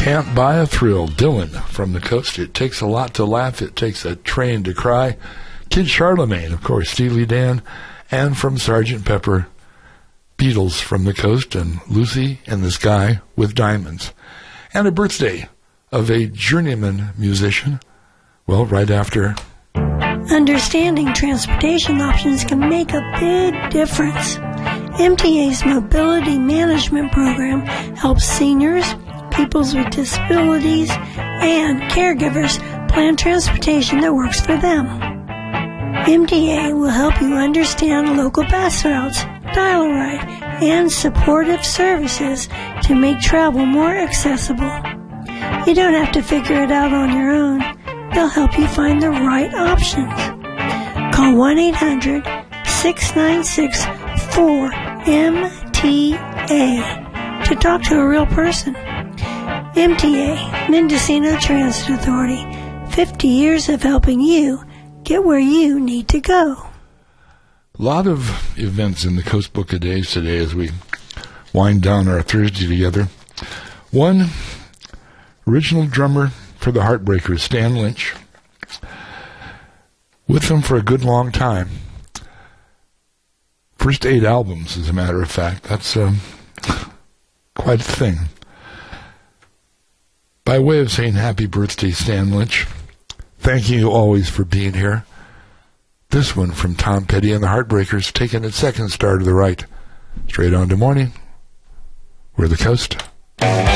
Can't buy a thrill. Dylan from the coast. It takes a lot to laugh. It takes a train to cry. Kid Charlemagne, of course, Steely Dan. And from Sgt. Pepper, Beatles from the coast, and Lucy in the Sky with Diamonds. And a birthday of a journeyman musician. Well, right after. Understanding transportation options can make a big difference. MTA's Mobility Management Program helps seniors, peoples with disabilities, and caregivers plan transportation that works for them. MTA will help you understand local bus routes, dial a ride, and supportive services to make travel more accessible. You don't have to figure it out on your own. They'll help you find the right options. Call 1-800-696-4MTA to talk to a real person. MTA, Mendocino Transit Authority, 50 years of helping you get where you need to go. A lot of events in the Coast Book of Days today as we wind down our Thursday together. One, original drummer for the Heartbreakers, Stan Lynch. With them for a good long time. First 8 albums, as a matter of fact. That's quite a thing. By way of saying happy birthday, Stan Lynch, thanking you always for being here. This one from Tom Petty and the Heartbreakers, taking its second star to the right. Straight on to morning. We're the coast.